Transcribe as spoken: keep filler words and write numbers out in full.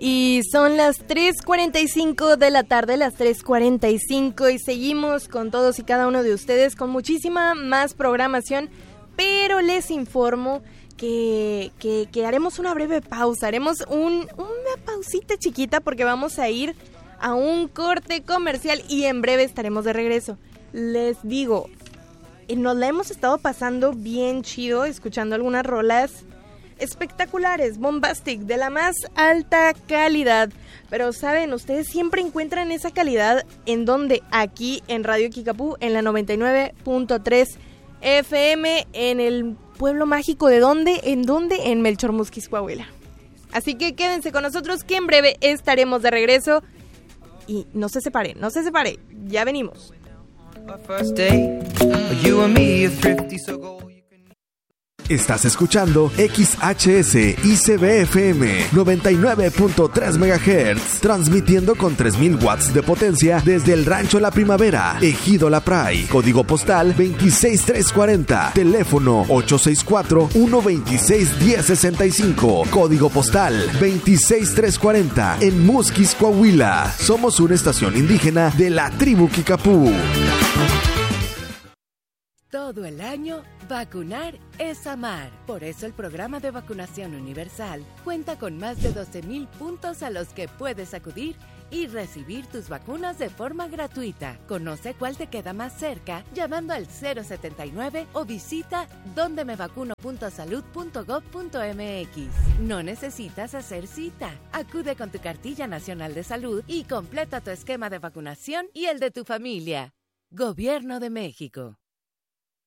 Y son las tres cuarenta y cinco de la tarde, las tres cuarenta y cinco, y seguimos con todos y cada uno de ustedes con muchísima más programación, pero les informo que, que, que haremos una breve pausa, haremos un, una pausita chiquita porque vamos a ir a un corte comercial y en breve estaremos de regreso. Les digo, nos la hemos estado pasando bien chido, escuchando algunas rolas espectaculares, bombastic, de la más alta calidad. Pero saben, ustedes siempre encuentran esa calidad en donde, aquí en Radio Kickapoo, en la noventa y nueve punto tres F M, en el pueblo mágico de dónde, en dónde, en Melchor Musquis, Coahuila. Así que quédense con nosotros que en breve estaremos de regreso y no se separe, no se separe, ya venimos. Estás escuchando X H S I C B F M noventa y nueve punto tres megahertz, transmitiendo con tres mil watts de potencia desde el Rancho La Primavera, Ejido La Pray, código postal veintiséis mil trescientos cuarenta, teléfono ocho seis cuatro, uno dos seis, uno cero seis cinco, código postal veintiséis mil trescientos cuarenta, en Musquis, Coahuila. Somos una estación indígena de la tribu Kickapoo. Todo el año, vacunar es amar. Por eso el programa de vacunación universal cuenta con más de doce mil puntos a los que puedes acudir y recibir tus vacunas de forma gratuita. Conoce cuál te queda más cerca llamando al cero setenta y nueve o visita donde me vacuno punto salud punto gob punto m x. No necesitas hacer cita. Acude con tu cartilla nacional de salud y completa tu esquema de vacunación y el de tu familia. Gobierno de México.